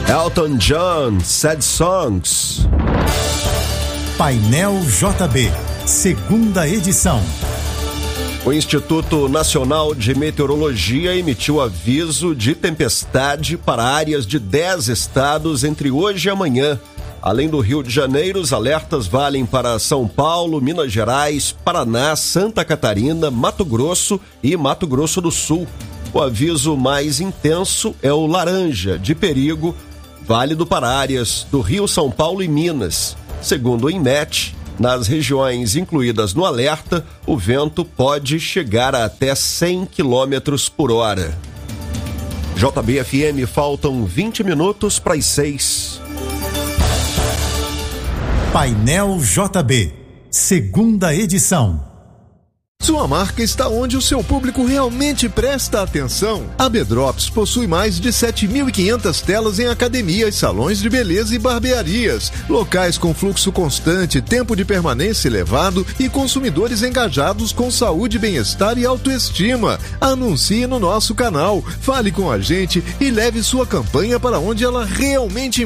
Elton John, Sad Songs. Painel JB, segunda edição. O Instituto Nacional de Meteorologia emitiu aviso de tempestade para áreas de 10 estados entre hoje e amanhã. Além do Rio de Janeiro, os alertas valem para São Paulo, Minas Gerais, Paraná, Santa Catarina, Mato Grosso e Mato Grosso do Sul. O aviso mais intenso é o laranja, de perigo, válido para áreas do Rio, São Paulo e Minas. Segundo o INMET, nas regiões incluídas no alerta, o vento pode chegar a até 100 km por hora. JB-FM, faltam 20 minutos para as 6. Painel JB, segunda edição. Sua marca está onde o seu público realmente presta atenção. A B-Drops possui mais de 7.500 telas em academias, salões de beleza e barbearias, locais com fluxo constante, tempo de permanência elevado e consumidores engajados com saúde, bem-estar e autoestima. Anuncie no nosso canal, fale com a gente e leve sua campanha para onde ela realmente